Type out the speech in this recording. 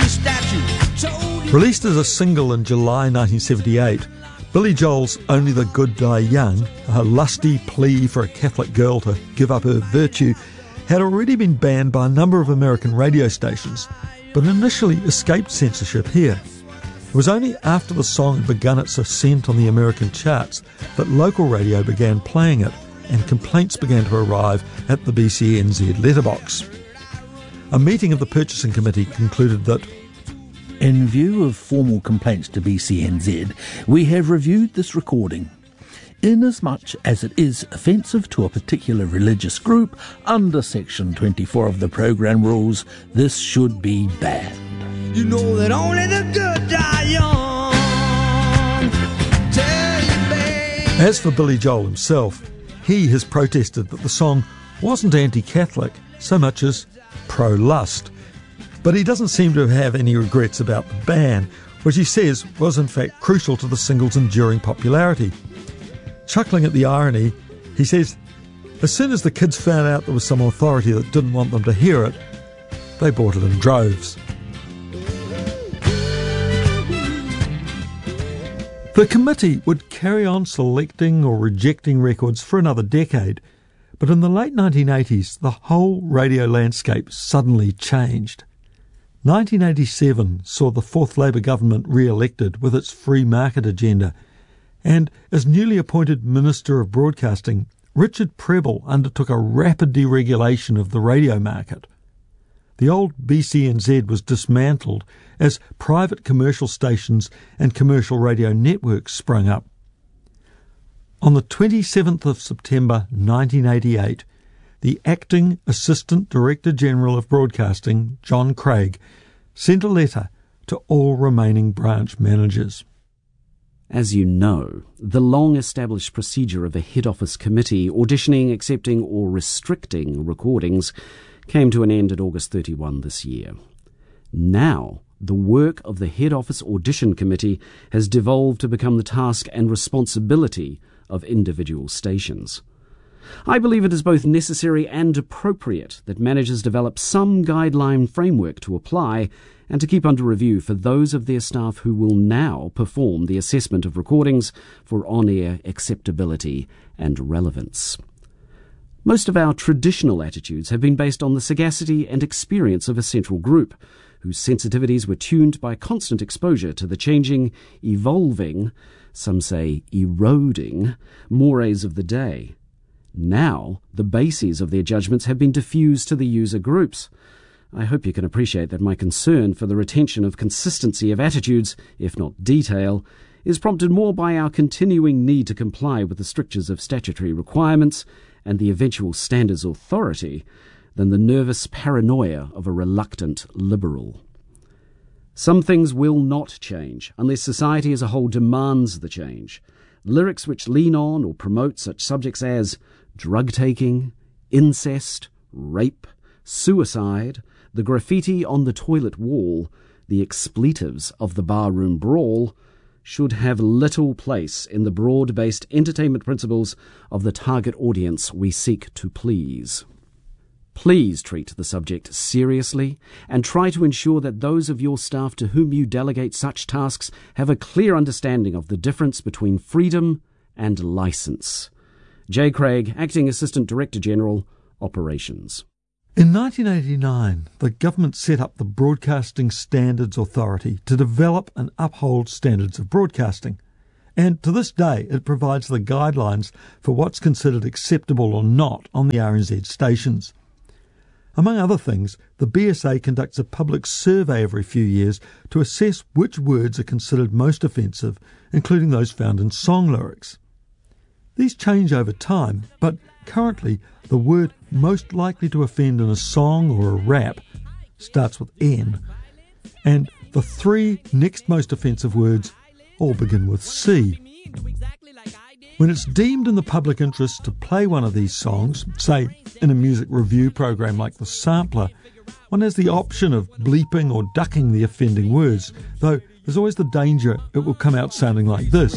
Released as a single in July 1978, Billy Joel's Only the Good Die Young, a lusty plea for a Catholic girl to give up her virtue, had already been banned by a number of American radio stations, but initially escaped censorship here. It was only after the song had begun its ascent on the American charts that local radio began playing it, and complaints began to arrive at the BCNZ letterbox. A meeting of the purchasing committee concluded that, in view of formal complaints to BCNZ, we have reviewed this recording. Inasmuch as it is offensive to a particular religious group under Section 24 of the programme rules, this should be banned. You know that only the good die young. Tell you, babe. As for Billy Joel himself, he has protested that the song wasn't anti-Catholic so much as pro-lust. But he doesn't seem to have any regrets about the ban, which he says was in fact crucial to the single's enduring popularity. Chuckling at the irony, he says, as soon as the kids found out there was some authority that didn't want them to hear it, they bought it in droves. The committee would carry on selecting or rejecting records for another decade, but in the late 1980s, the whole radio landscape suddenly changed. 1987 saw the fourth Labour government re-elected with its free market agenda, and as newly appointed Minister of Broadcasting, Richard Prebble undertook a rapid deregulation of the radio market. The old BCNZ was dismantled as private commercial stations and commercial radio networks sprung up. On the 27th of September 1988, the Acting Assistant Director General of Broadcasting, John Craig, sent a letter to all remaining branch managers. As you know, the long-established procedure of a head office committee auditioning, accepting or restricting recordings came to an end at August 31 this year. Now, the work of the head office audition committee has devolved to become the task and responsibility of individual stations. I believe it is both necessary and appropriate that managers develop some guideline framework to apply and to keep under review for those of their staff who will now perform the assessment of recordings for on-air acceptability and relevance. Most of our traditional attitudes have been based on the sagacity and experience of a central group, whose sensitivities were tuned by constant exposure to the changing, evolving, some say eroding, mores of the day. Now, the bases of their judgments have been diffused to the user groups. I hope you can appreciate that my concern for the retention of consistency of attitudes, if not detail, is prompted more by our continuing need to comply with the strictures of statutory requirements and the eventual standards authority than the nervous paranoia of a reluctant liberal. Some things will not change unless society as a whole demands the change. Lyrics which lean on or promote such subjects as drug-taking, incest, rape, suicide, the graffiti on the toilet wall, the expletives of the barroom brawl, should have little place in the broad-based entertainment principles of the target audience we seek to please. Please treat the subject seriously and try to ensure that those of your staff to whom you delegate such tasks have a clear understanding of the difference between freedom and licence. J. Craig, Acting Assistant Director General, Operations. In 1989, the government set up the Broadcasting Standards Authority to develop and uphold standards of broadcasting. And to this day, it provides the guidelines for what's considered acceptable or not on the RNZ stations. Among other things, the BSA conducts a public survey every few years to assess which words are considered most offensive, including those found in song lyrics. These change over time, but currently the word most likely to offend in a song or a rap starts with N, and the three next most offensive words all begin with C. When it's deemed in the public interest to play one of these songs, say in a music review program like The Sampler, one has the option of bleeping or ducking the offending words, though there's always the danger it will come out sounding like this.